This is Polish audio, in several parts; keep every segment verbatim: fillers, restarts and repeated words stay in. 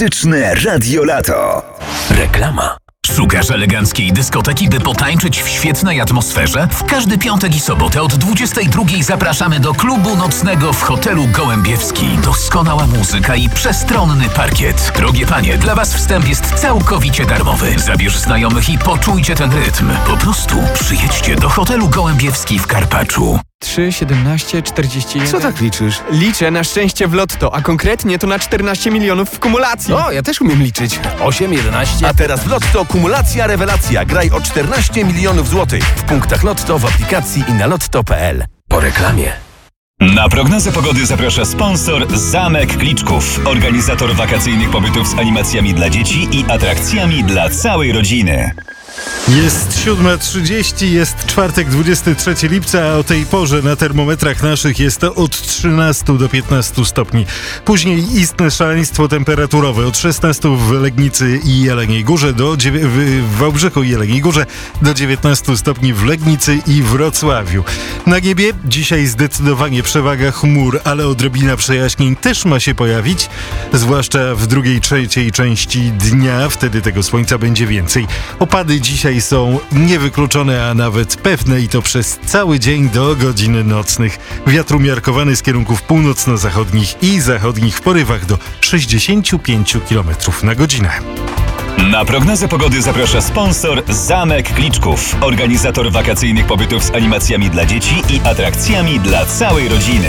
Muzyczne Radio Lato. Reklama. Szukasz eleganckiej dyskoteki, by potańczyć w świetnej atmosferze? W każdy piątek i sobotę od dwudziestej drugiej zapraszamy do klubu nocnego w hotelu Gołębiewski. Doskonała muzyka i przestronny parkiet. Drogie panie, dla was wstęp jest całkowicie darmowy. Zabierz znajomych i poczujcie ten rytm. Po prostu przyjedźcie do hotelu Gołębiewski w Karpaczu. trzy, siedemnaście, czterdzieści jeden. Co tak liczysz? Liczę na szczęście w lotto, a konkretnie to na czternaście milionów w kumulacji. O, ja też umiem liczyć. osiem, jedenaście. A teraz w Lotto kumulacja rewelacja. Graj o czternaście milionów złotych w punktach Lotto, w aplikacji i na lotto kropka pe el. Po reklamie. Na prognozę pogody zaprasza sponsor Zamek Kliczków, organizator wakacyjnych pobytów z animacjami dla dzieci i atrakcjami dla całej rodziny. Jest siódma trzydzieści, jest czwartek, dwudziestego trzeciego lipca, a o tej porze na termometrach naszych jest to od trzynastu do piętnastu stopni. Później istne szaleństwo temperaturowe od szesnastu w Legnicy i Jeleniej Górze, do dziewię- w Wałbrzychu i Jeleniej Górze, do dziewiętnastu stopni w Legnicy i Wrocławiu. Na niebie dzisiaj zdecydowanie przewaga chmur, ale odrobina przejaśnień też ma się pojawić, zwłaszcza w drugiej, trzeciej części dnia, wtedy tego słońca będzie więcej. Opady dzisiaj są niewykluczone, a nawet pewne i to przez cały dzień do godzin nocnych. Wiatr umiarkowany z kierunków północno-zachodnich i zachodnich w porywach do sześćdziesięciu pięciu kilometrów na godzinę. Na prognozę pogody zaprasza sponsor Zamek Kliczków, organizator wakacyjnych pobytów z animacjami dla dzieci i atrakcjami dla całej rodziny.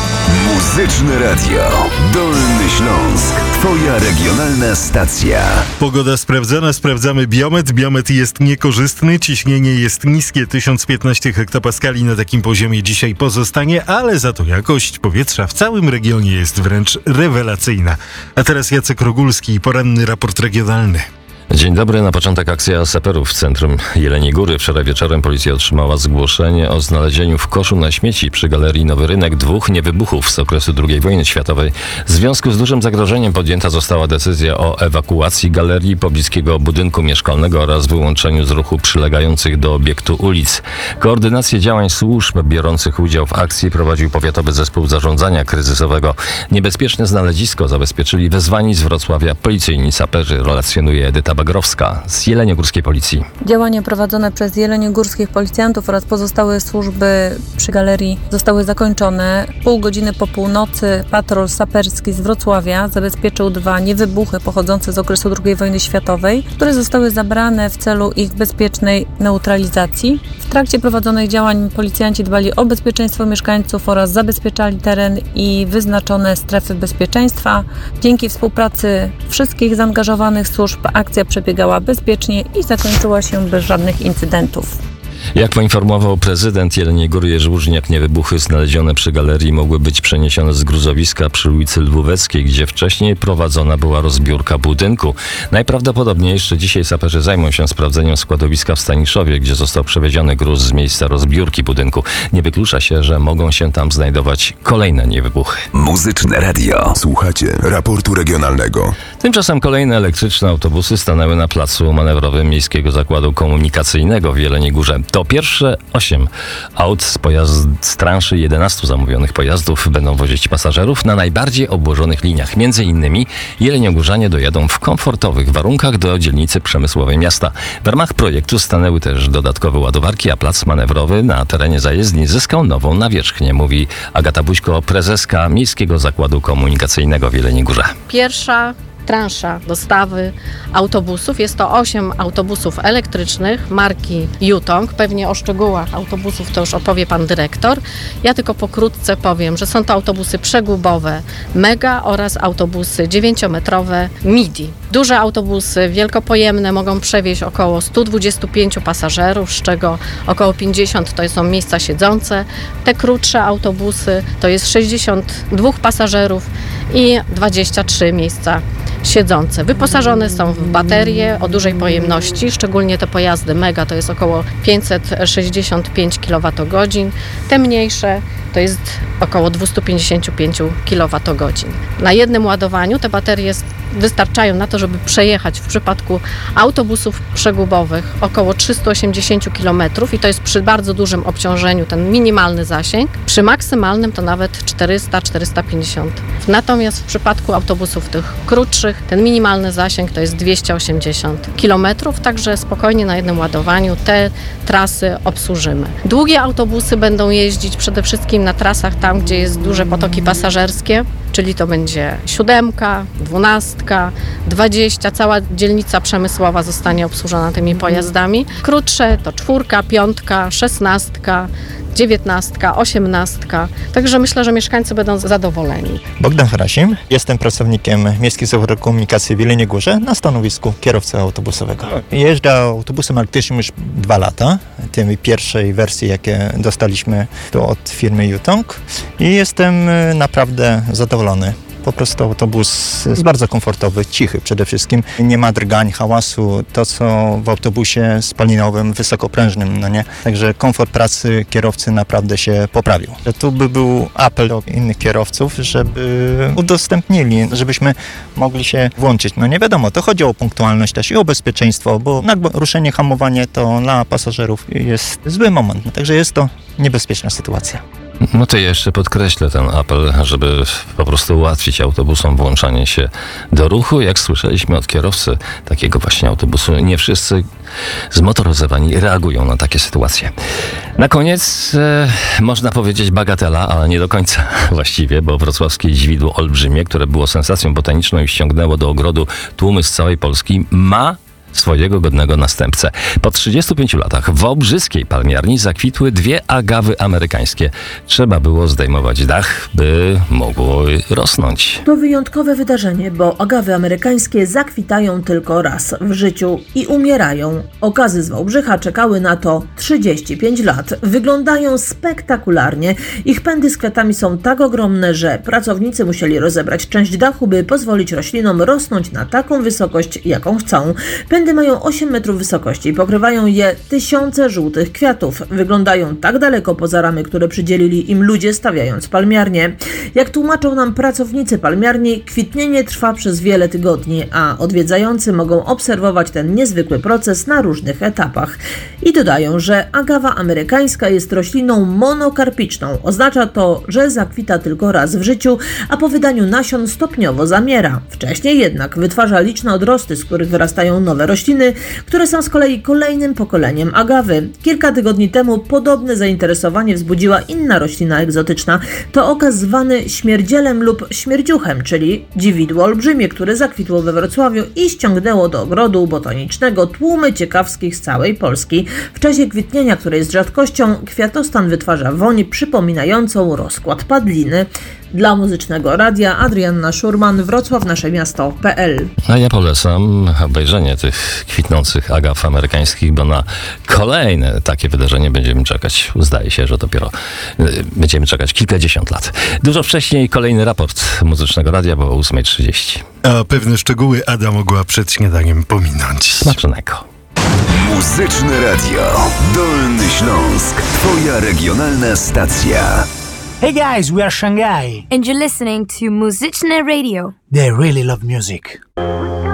Muzyczne Radio. Dolny Śląsk. Twoja regionalna stacja. Pogoda sprawdzana, sprawdzamy biometr. Biometr jest niekorzystny, ciśnienie jest niskie, tysiąc piętnaście hektopaskali na takim poziomie dzisiaj pozostanie, ale za to jakość powietrza w całym regionie jest wręcz rewelacyjna. A teraz Jacek Rogulski, poranny raport regionalny. Dzień dobry. Na początek akcja saperów w centrum Jeleniej Góry. Wczoraj wieczorem policja otrzymała zgłoszenie o znalezieniu w koszu na śmieci przy Galerii Nowy Rynek dwóch niewybuchów z okresu drugiej wojny światowej. W związku z dużym zagrożeniem podjęta została decyzja o ewakuacji galerii, pobliskiego budynku mieszkalnego oraz wyłączeniu z ruchu przylegających do obiektu ulic. Koordynację działań służb biorących udział w akcji prowadził Powiatowy Zespół Zarządzania Kryzysowego. Niebezpieczne znalezisko zabezpieczyli wezwani z Wrocławia policyjni saperzy, relacjonuje Edyta Bagrowska z Jeleniogórskiej Policji. Działania prowadzone przez jeleniogórskich policjantów oraz pozostałe służby przy galerii zostały zakończone. Pół godziny po północy patrol saperski z Wrocławia zabezpieczył dwa niewybuchy pochodzące z okresu drugiej wojny światowej, które zostały zabrane w celu ich bezpiecznej neutralizacji. W trakcie prowadzonych działań policjanci dbali o bezpieczeństwo mieszkańców oraz zabezpieczali teren i wyznaczone strefy bezpieczeństwa. Dzięki współpracy wszystkich zaangażowanych służb akcja przebiegała bezpiecznie i zakończyła się bez żadnych incydentów. Jak poinformował prezydent Jeleniej Góry Jerzy Łużniak, niewybuchy znalezione przy galerii mogły być przeniesione z gruzowiska przy ulicy Lwóweckiej, gdzie wcześniej prowadzona była rozbiórka budynku. Najprawdopodobniej jeszcze dzisiaj saperzy zajmą się sprawdzeniem składowiska w Staniszowie, gdzie został przewieziony gruz z miejsca rozbiórki budynku. Nie wyklucza się, że mogą się tam znajdować kolejne niewybuchy. Muzyczne Radio. Słuchacie raportu regionalnego. Tymczasem kolejne elektryczne autobusy stanęły na placu manewrowym Miejskiego Zakładu Komunikacyjnego w Jeleniej Górze. To pierwsze osiem aut z, pojazd, z transzy jedenastu zamówionych pojazdów będą wozić pasażerów na najbardziej obłożonych liniach. Między innymi jeleniogórzanie dojadą w komfortowych warunkach do dzielnicy przemysłowej miasta. W ramach projektu stanęły też dodatkowe ładowarki, a plac manewrowy na terenie zajezdni zyskał nową nawierzchnię, mówi Agata Buźko, prezeska Miejskiego Zakładu Komunikacyjnego w Jeleniej Górze. Pierwsza transza dostawy autobusów. Jest to osiem autobusów elektrycznych marki Yutong. Pewnie o szczegółach autobusów to już opowie pan dyrektor. Ja tylko pokrótce powiem, że są to autobusy przegubowe Mega oraz autobusy dziewięciometrowe Midi. Duże autobusy wielkopojemne mogą przewieźć około stu dwudziestu pięciu pasażerów, z czego około pięćdziesiąt to są miejsca siedzące. Te krótsze autobusy to jest sześćdziesiąt dwóch pasażerów i dwadzieścia trzy miejsca siedzące. Wyposażone są w baterie o dużej pojemności, szczególnie te pojazdy Mega to jest około pięćset sześćdziesiąt pięć kilowatogodzin. Te mniejsze to jest około dwieście pięćdziesiąt pięć kilowatogodzin. Na jednym ładowaniu te baterie wystarczają na to, żeby przejechać w przypadku autobusów przegubowych około trzysta osiemdziesiąt kilometrów i to jest przy bardzo dużym obciążeniu ten minimalny zasięg. Przy maksymalnym to nawet czterysta do czterystu pięćdziesięciu. Natomiast w przypadku autobusów tych krótszych ten minimalny zasięg to jest dwieście osiemdziesiąt kilometrów, także spokojnie na jednym ładowaniu te trasy obsłużymy. Długie autobusy będą jeździć przede wszystkim na trasach tam, gdzie jest duże potoki pasażerskie, czyli to będzie siódemka, dwunastka, dwadzieścia, cała dzielnica przemysłowa zostanie obsłużona tymi pojazdami. Krótsze to czwórka, piątka, szesnastka, dziewiętnastka, osiemnastka. Także myślę, że mieszkańcy będą zadowoleni. Bogdan Harasim, jestem pracownikiem Miejskiej Zakładu Komunikacji w Jeleniej Górze na stanowisku kierowcy autobusowego. Jeżdżę autobusem elektrycznym już dwa lata, tej pierwszej wersji, jakie dostaliśmy to od firmy Yutong i jestem naprawdę zadowolony. Po prostu autobus jest bardzo komfortowy, cichy przede wszystkim. Nie ma drgań, hałasu, to co w autobusie spalinowym, wysokoprężnym, no nie? Także komfort pracy kierowcy naprawdę się poprawił. Tu by był apel do innych kierowców, żeby udostępnili, żebyśmy mogli się włączyć. No nie wiadomo, to chodzi o punktualność też i o bezpieczeństwo, bo nagłe ruszenie, hamowanie to dla pasażerów jest zły moment. Także jest to niebezpieczna sytuacja. No to jeszcze podkreślę ten apel, żeby po prostu ułatwić autobusom włączanie się do ruchu. Jak słyszeliśmy od kierowcy takiego właśnie autobusu, nie wszyscy zmotoryzowani reagują na takie sytuacje. Na koniec e, można powiedzieć bagatela, ale nie do końca właściwie, bo wrocławskie dźwidło olbrzymie, które było sensacją botaniczną i ściągnęło do ogrodu tłumy z całej Polski, ma swojego godnego następcę. Po trzydziestu pięciu latach w Obrzyskiej palmiarni zakwitły dwie agawy amerykańskie. Trzeba było zdejmować dach, by mogły rosnąć. To wyjątkowe wydarzenie, bo agawy amerykańskie zakwitają tylko raz w życiu i umierają. Okazy z Wałbrzycha czekały na to trzydzieści pięć lat. Wyglądają spektakularnie. Ich pędy z kwiatami są tak ogromne, że pracownicy musieli rozebrać część dachu, by pozwolić roślinom rosnąć na taką wysokość, jaką chcą. Pędy mają osiem metrów wysokości i pokrywają je tysiące żółtych kwiatów. Wyglądają tak daleko poza ramy, które przydzielili im ludzie, stawiając palmiarnię. Jak tłumaczą nam pracownicy palmiarni, kwitnienie trwa przez wiele tygodni, a odwiedzający mogą obserwować ten niezwykły proces na różnych etapach. I dodają, że agawa amerykańska jest rośliną monokarpiczną. Oznacza to, że zakwita tylko raz w życiu, a po wydaniu nasion stopniowo zamiera. Wcześniej jednak wytwarza liczne odrosty, z których wyrastają nowe rośliny, które są z kolei kolejnym pokoleniem agawy. Kilka tygodni temu podobne zainteresowanie wzbudziła inna roślina egzotyczna. To okaz zwany śmierdzielem lub śmierdziuchem, czyli dziwidło olbrzymie, które zakwitło we Wrocławiu i ściągnęło do ogrodu botanicznego tłumy ciekawskich z całej Polski. W czasie kwitnienia, które jest rzadkością, kwiatostan wytwarza woń przypominającą rozkład padliny. Dla Muzycznego Radia Adrianna Szurman, Wrocław, nasze miasto kropka pe el. A ja polecam obejrzenie tych kwitnących agaw amerykańskich, bo na kolejne takie wydarzenie będziemy czekać. Zdaje się, że dopiero y, będziemy czekać kilkadziesiąt lat. Dużo wcześniej kolejny raport Muzycznego Radia, bo o ósma trzydzieści. A pewne szczegóły Ada mogła przed śniadaniem pominąć. Smacznego. Muzyczne Radio. Dolny Śląsk. Twoja regionalna stacja. Hey guys, we are Shanghai. And you're listening to Muzyczne Radio. They really love music.